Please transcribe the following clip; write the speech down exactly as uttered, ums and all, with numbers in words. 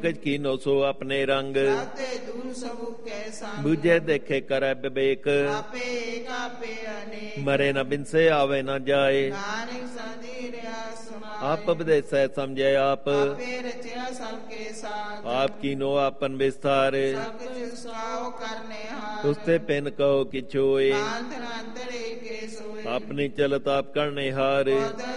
कीनो सो अपने रंग राते दूर सबु कै संग बुझे देखे करे विवेक आपे एक आपे अनेक मरे न बिनसे आवे न जाए नानक संधीरया सुनाए आप उपदेश समझे आप आपे रचया सबके साथ आप कीनो आपन विस्तार सब कुछ सुनाओ करने हाथ उसते पिन कहो कि छोए अंतर अंतर के सोए अपनी चलत आप करने हार पौध